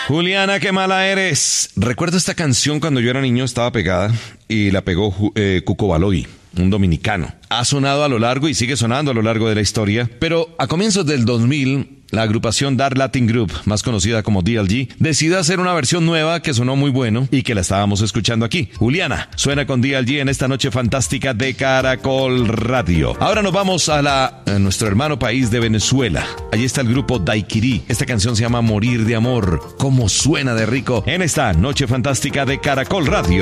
Juliana, qué mala eres. Recuerdo esta canción cuando yo era niño, estaba pegada y la pegó Cuco Baloy, un dominicano. Ha sonado a lo largo y sigue sonando a lo largo de la historia, pero a comienzos del 2000, la agrupación Dark Latin Group, más conocida como DLG, decidió hacer una versión nueva que sonó muy bueno y que la estábamos escuchando aquí. Juliana suena con DLG en esta noche fantástica de Caracol Radio. Ahora nos vamos a nuestro hermano país de Venezuela. Allí está el grupo Daiquiri. Esta canción se llama Morir de Amor. Cómo suena de rico en esta noche fantástica de Caracol Radio.